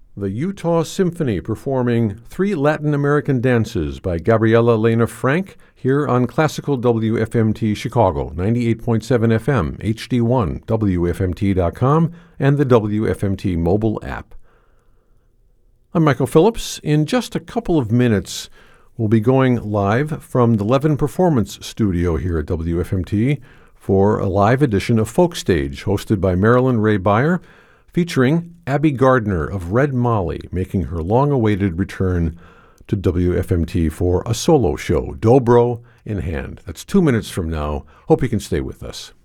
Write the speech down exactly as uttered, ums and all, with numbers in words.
The Utah Symphony performing Three Latin American Dances by Gabriela Lena Frank here on Classical W F M T Chicago, ninety-eight point seven F M, H D one, W F M T dot com, and the W F M T mobile app. I'm Michael Phillips. In just a couple of minutes, we'll be going live from the Levin Performance Studio here at W F M T for a live edition of Folk Stage, hosted by Marilyn Ray Beyer, featuring Abby Gardner of Red Molly, making her long-awaited return to W F M T for a solo show, Dobro in hand. That's two minutes from now. Hope you can stay with us.